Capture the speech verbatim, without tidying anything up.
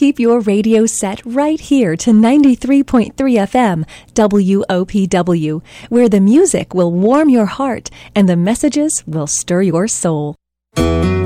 keep your radio set right here to ninety-three point three F M, W O P W, where the music will warm your heart and the messages will stir your soul.